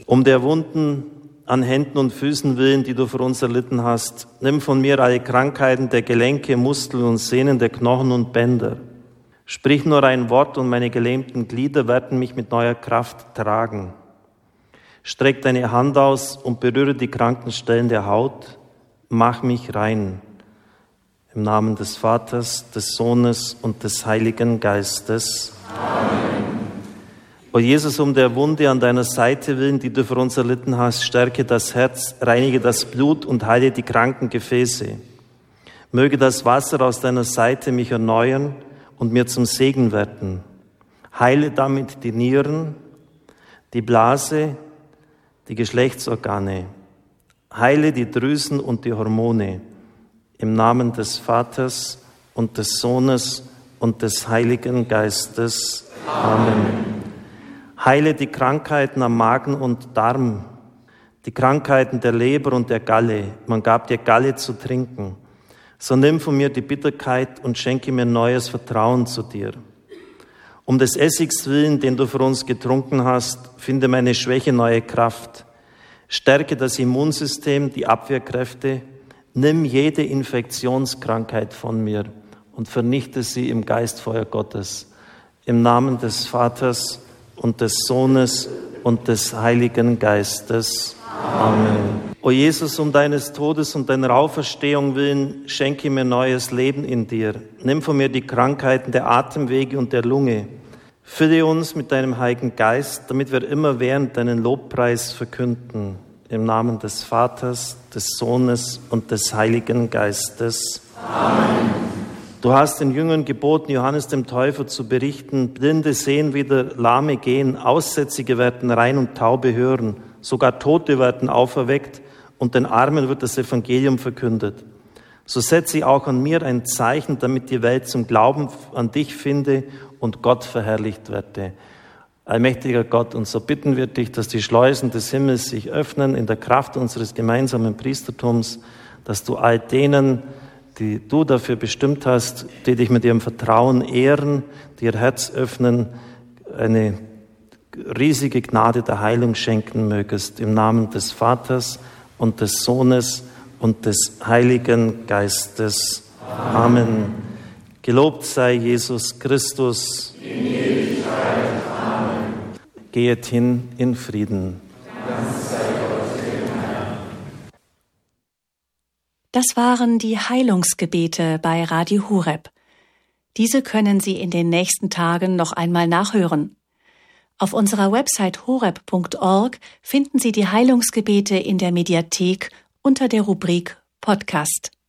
Um der Wunden an Händen und Füßen willen, die du für uns erlitten hast, nimm von mir alle Krankheiten der Gelenke, Muskeln und Sehnen, der Knochen und Bänder. Sprich nur ein Wort und meine gelähmten Glieder werden mich mit neuer Kraft tragen. Streck deine Hand aus und berühre die kranken Stellen der Haut. Mach mich rein. Im Namen des Vaters, des Sohnes und des Heiligen Geistes. Amen. O Jesus, um der Wunde an deiner Seite willen, die du für uns erlitten hast, stärke das Herz, reinige das Blut und heile die kranken Gefäße. Möge das Wasser aus deiner Seite mich erneuern und mir zum Segen werden. Heile damit die Nieren, die Blase, die Geschlechtsorgane. Heile die Drüsen und die Hormone. Im Namen des Vaters und des Sohnes und des Heiligen Geistes. Amen. Heile die Krankheiten am Magen und Darm, die Krankheiten der Leber und der Galle. Man gab dir Galle zu trinken. So nimm von mir die Bitterkeit und schenke mir neues Vertrauen zu dir. Um des Essigs willen, den du für uns getrunken hast, finde meine Schwäche neue Kraft. Stärke das Immunsystem, die Abwehrkräfte. Nimm jede Infektionskrankheit von mir und vernichte sie im Geistfeuer Gottes. Im Namen des Vaters und des Sohnes und des Heiligen Geistes. Amen. O Jesus, um deines Todes und deiner Auferstehung willen, schenke mir neues Leben in dir. Nimm von mir die Krankheiten der Atemwege und der Lunge. Fülle uns mit deinem Heiligen Geist, damit wir immerwährend deinen Lobpreis verkünden. Im Namen des Vaters, des Sohnes und des Heiligen Geistes. Amen. Du hast den Jüngern geboten, Johannes dem Täufer zu berichten, Blinde sehen wieder, Lahme gehen, Aussätzige werden rein und Taube hören, sogar Tote werden auferweckt und den Armen wird das Evangelium verkündet. So setze auch an mir ein Zeichen, damit die Welt zum Glauben an dich finde und Gott verherrlicht werde. Allmächtiger Gott, und so bitten wir dich, dass die Schleusen des Himmels sich öffnen in der Kraft unseres gemeinsamen Priestertums, dass du all denen, die du dafür bestimmt hast, die dich mit ihrem Vertrauen ehren, die ihr Herz öffnen, eine riesige Gnade der Heilung schenken mögest. Im Namen des Vaters und des Sohnes und des Heiligen Geistes. Amen. Gelobt sei Jesus Christus. In Ewigkeit. Amen. Gehet hin in Frieden. Das waren die Heilungsgebete bei Radio Horeb. Diese können Sie in den nächsten Tagen noch einmal nachhören. Auf unserer Website horeb.org finden Sie die Heilungsgebete in der Mediathek unter der Rubrik Podcast.